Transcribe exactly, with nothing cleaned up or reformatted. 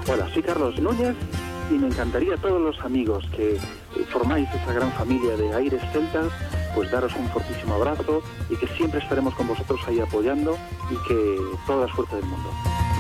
Hola, soy Carlos Núñez y me encantaría a todos los amigos que formáis esa gran familia de Aires Celtas, pues daros un fortísimo abrazo y que siempre estaremos con vosotros ahí apoyando y que toda la suerte del mundo.